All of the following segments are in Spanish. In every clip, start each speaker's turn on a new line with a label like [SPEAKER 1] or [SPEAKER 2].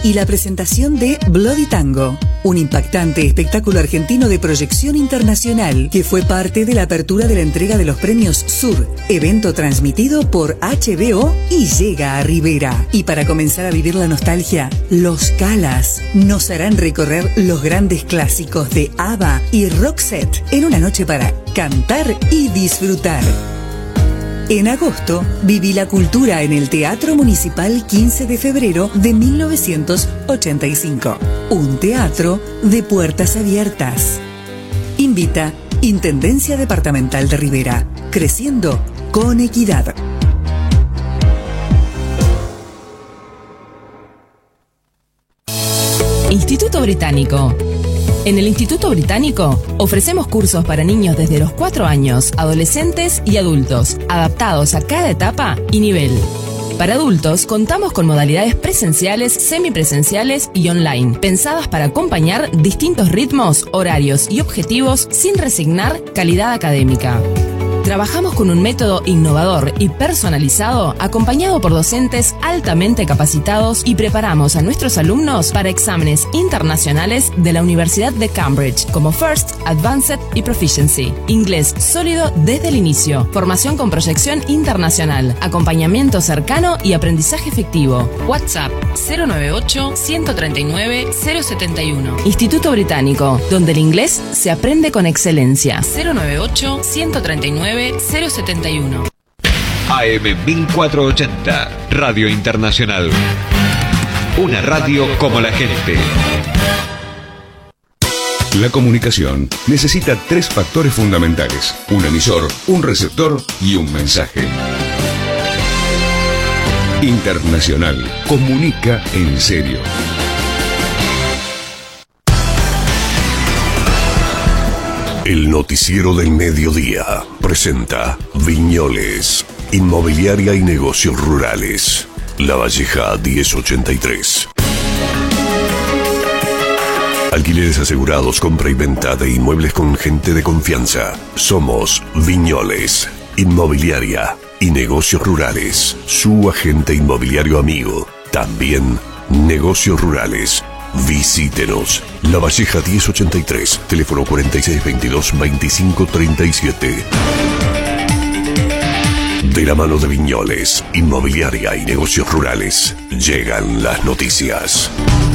[SPEAKER 1] y la presentación de Bloody Tango, un impactante espectáculo argentino de proyección internacional que fue parte de la apertura de la entrega de los premios Sur, evento transmitido por HBO y llega a Rivera. Y para comenzar a vivir la nostalgia, Los Calas nos harán recorrer los grandes clásicos de ABBA y Roxette en una noche para cantar y disfrutar. En agosto, viví la cultura en el Teatro Municipal 15 de febrero de 1985. Un teatro de puertas abiertas. Invita Intendencia Departamental de Rivera. Creciendo con equidad.
[SPEAKER 2] Instituto Británico. En el Instituto Británico ofrecemos cursos para niños desde los 4 años, adolescentes y adultos, adaptados a cada etapa y nivel. Para adultos contamos con modalidades presenciales, semipresenciales y online, pensadas para acompañar distintos ritmos, horarios y objetivos sin resignar calidad académica. Trabajamos con un método innovador y personalizado, acompañado por docentes altamente capacitados, y preparamos a nuestros alumnos para exámenes internacionales de la Universidad de Cambridge, como First, Advanced y Proficiency. Inglés sólido desde el inicio, formación con proyección internacional, acompañamiento cercano y aprendizaje efectivo. WhatsApp 098-139-071. Instituto Británico, donde el inglés se aprende con excelencia. 098-139-071.
[SPEAKER 3] AM 1480, Radio Internacional. Una radio como la gente.
[SPEAKER 4] La comunicación necesita 3 factores fundamentales: un emisor, un receptor y un mensaje. Internacional comunica en serio. El noticiero del mediodía presenta Viñoles, Inmobiliaria y Negocios Rurales. La Valleja 1083. Alquileres asegurados, compra y venta de inmuebles con gente de confianza. Somos Viñoles, Inmobiliaria y Negocios Rurales. Su agente inmobiliario amigo. También Negocios Rurales. Visítenos. La Valleja 1083, teléfono 4622-2537. De la mano de Viñoles, Inmobiliaria y Negocios Rurales, llegan las noticias.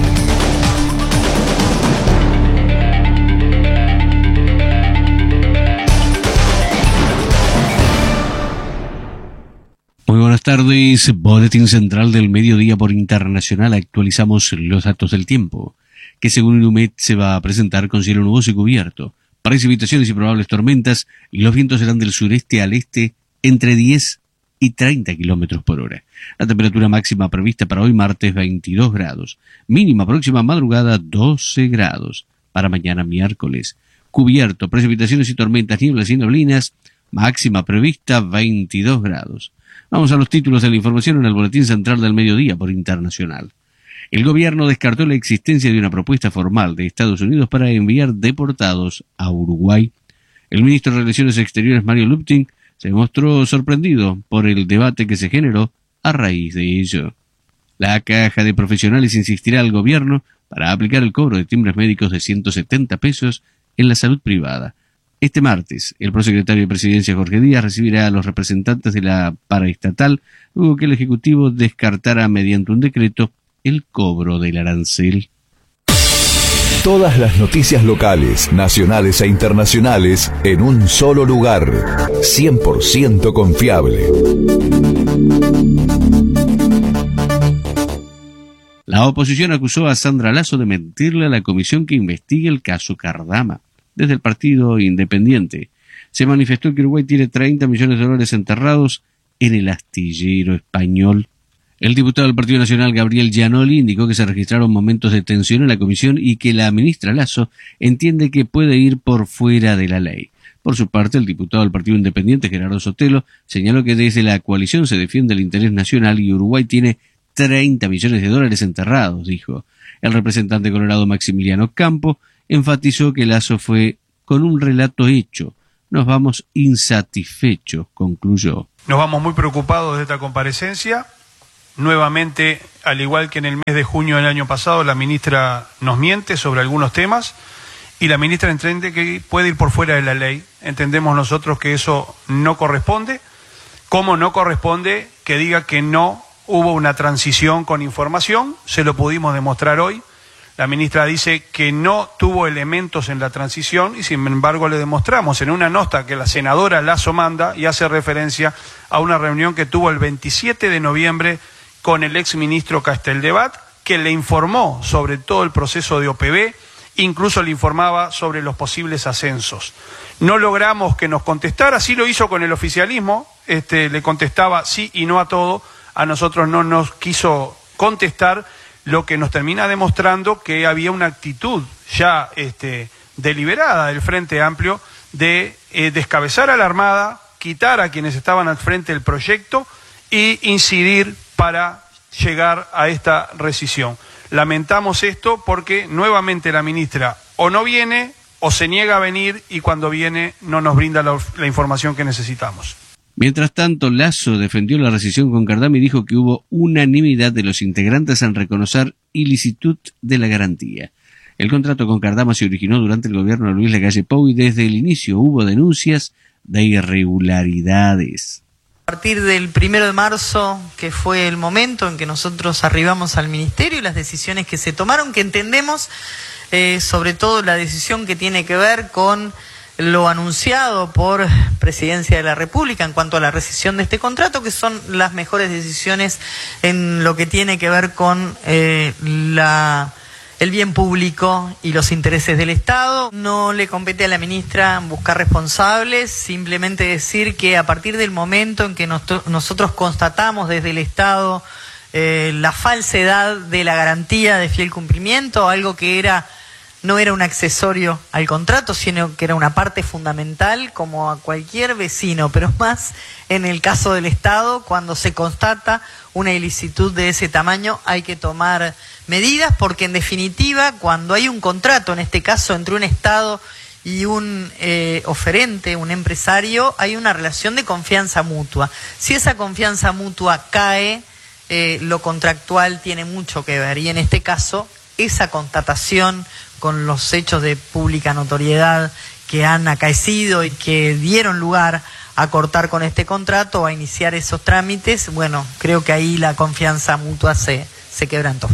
[SPEAKER 5] Muy buenas tardes, Boletín Central del Mediodía por Internacional. Actualizamos los datos del tiempo, que según el UMED se va a presentar con cielo nuboso y cubierto, precipitaciones y probables tormentas, y los vientos serán del sureste al este entre 10 y 30 kilómetros por hora. La temperatura máxima prevista para hoy martes 22 grados, mínima próxima madrugada 12 grados, para mañana miércoles cubierto, precipitaciones y tormentas, nieblas y neblinas, máxima prevista 22 grados. Vamos a los títulos de la información en el Boletín Central del Mediodía por Internacional. El gobierno descartó la existencia de una propuesta formal de Estados Unidos para enviar deportados a Uruguay. El ministro de Relaciones Exteriores, Mario Luptin, se mostró sorprendido por el debate que se generó a raíz de ello. La Caja de Profesionales insistirá al gobierno para aplicar el cobro de timbres médicos de 170 pesos en la salud privada. Este martes, el prosecretario de Presidencia, Jorge Díaz, recibirá a los representantes de la paraestatal, luego que el Ejecutivo descartara mediante un decreto el cobro del arancel.
[SPEAKER 6] Todas las noticias locales, nacionales e internacionales en un solo lugar. 100% confiable.
[SPEAKER 5] La oposición acusó a Sandra Lasso de mentirle a la comisión que investiga el caso Cardama. Desde el Partido Independiente se manifestó que Uruguay tiene 30 millones de dólares enterrados en el astillero español. El diputado del Partido Nacional, Gabriel Gianoli, indicó que se registraron momentos de tensión en la comisión y que la ministra Lasso entiende que puede ir por fuera de la ley. Por su parte, el diputado del Partido Independiente, Gerardo Sotelo, señaló que desde la coalición se defiende el interés nacional y Uruguay tiene 30 millones de dólares enterrados, dijo. El representante colorado Maximiliano Campo enfatizó que Lasso fue con un relato hecho. Nos vamos insatisfechos, concluyó.
[SPEAKER 7] Nos vamos muy preocupados de esta comparecencia. Nuevamente al igual que en el mes de junio del año pasado, la ministra nos miente sobre algunos temas y la ministra entiende que puede ir por fuera de la ley. Entendemos nosotros que eso no corresponde, como no corresponde que diga que no hubo una transición con información, se lo pudimos demostrar hoy. La ministra dice que no tuvo elementos en la transición y sin embargo le demostramos en una nota que la senadora Lazo manda y hace referencia a una reunión que tuvo el 27 de noviembre con el exministro Casteldebat, que le informó sobre todo el proceso de OPB, incluso le informaba sobre los posibles ascensos. No logramos que nos contestara, sí lo hizo con el oficialismo, le contestaba sí y no a todo, a nosotros no nos quiso contestar, lo que nos termina demostrando que había una actitud ya deliberada del Frente Amplio de descabezar a la Armada, quitar a quienes estaban al frente del proyecto e incidir para llegar a esta rescisión. Lamentamos esto porque nuevamente la ministra o no viene o se niega a venir y cuando viene no nos brinda la información que necesitamos.
[SPEAKER 5] Mientras tanto, Lasso defendió la rescisión con Cardama y dijo que hubo unanimidad de los integrantes en reconocer ilicitud de la garantía. El contrato con Cardama se originó durante el gobierno de Luis Lacalle Pou y desde el inicio hubo denuncias de irregularidades.
[SPEAKER 8] A partir del 1 de marzo, que fue el momento en que nosotros arribamos al Ministerio y las decisiones que se tomaron, que entendemos sobre todo la decisión que tiene que ver con lo anunciado por Presidencia de la República en cuanto a la rescisión de este contrato, que son las mejores decisiones en lo que tiene que ver con el bien público y los intereses del Estado. No le compete a la ministra buscar responsables, simplemente decir que a partir del momento en que nosotros constatamos desde el Estado la falsedad de la garantía de fiel cumplimiento, algo que no era un accesorio al contrato, sino que era una parte fundamental, como a cualquier vecino, pero más en el caso del Estado, cuando se constata una ilicitud de ese tamaño, hay que tomar medidas, porque en definitiva, cuando hay un contrato, en este caso entre un Estado y un oferente, un empresario, hay una relación de confianza mutua. Si esa confianza mutua cae, lo contractual tiene mucho que ver, y en este caso, esa constatación con los hechos de pública notoriedad que han acaecido y que dieron lugar a cortar con este contrato o a iniciar esos trámites, bueno, creo que ahí la confianza mutua se quebrantó.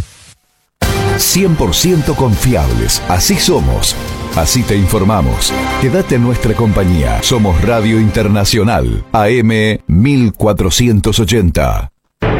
[SPEAKER 6] 100% confiables, así somos, así te informamos. Quédate en nuestra compañía, somos Radio Internacional, AM 1480.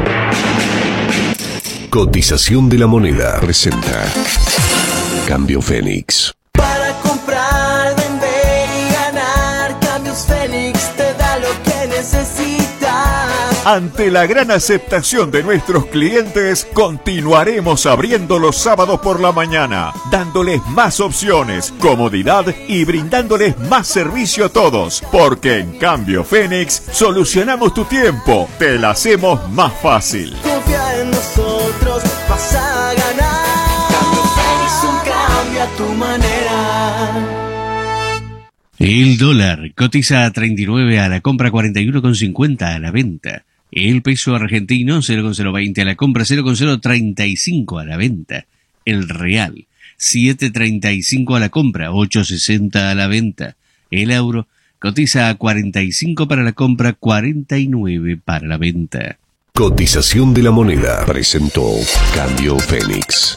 [SPEAKER 4] Cotización de la moneda presenta Cambio Fénix.
[SPEAKER 9] Para comprar, vender y ganar, Cambios Fénix te da lo que necesitas.
[SPEAKER 10] Ante la gran aceptación de nuestros clientes, continuaremos abriendo los sábados por la mañana, dándoles más opciones, comodidad y brindándoles más servicio a todos, porque en Cambio Fénix solucionamos tu tiempo, te la hacemos más fácil.
[SPEAKER 9] Confía en nosotros, vas a ganar. Cambio Fénix, un cambio a tu manera.
[SPEAKER 5] El dólar cotiza a 39 a la compra, 41,50 a la venta. El peso argentino 0,020 a la compra, 0,035 a la venta. El real 7,35 a la compra, 8,60 a la venta. El euro cotiza a 45 para la compra, 49 para la venta.
[SPEAKER 4] Cotización de la moneda presentó Cambio Fénix.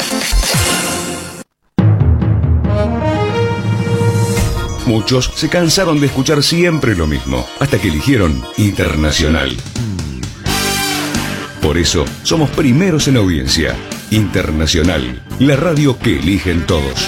[SPEAKER 11] Muchos se cansaron de escuchar siempre lo mismo, hasta que eligieron Internacional. Por eso, somos primeros en audiencia. Internacional, la radio que eligen todos.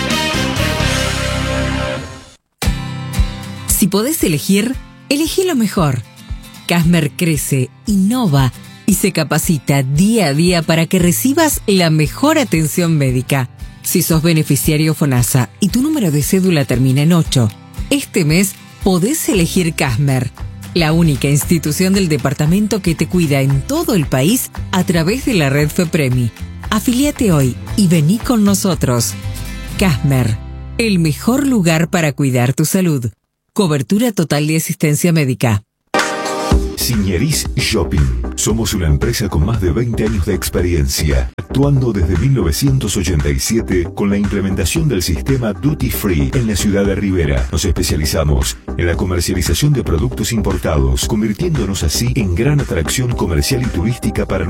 [SPEAKER 12] Si podés elegir, elegí lo mejor. Casmer crece, innova y se capacita día a día para que recibas la mejor atención médica. Si sos beneficiario FONASA y tu número de cédula termina en 8, este mes podés elegir Casmer, la única institución del departamento que te cuida en todo el país a través de la red FEPREMI. Afiliate hoy y vení con nosotros. Casmer, el mejor lugar para cuidar tu salud. Cobertura total de asistencia médica.
[SPEAKER 6] Siñeris Shopping.
[SPEAKER 4] Somos una empresa con más de 20 años de experiencia, actuando desde 1987 con la implementación del sistema Duty Free en la ciudad de Rivera. Nos especializamos en la comercialización de productos importados, convirtiéndonos así en gran atracción comercial y turística para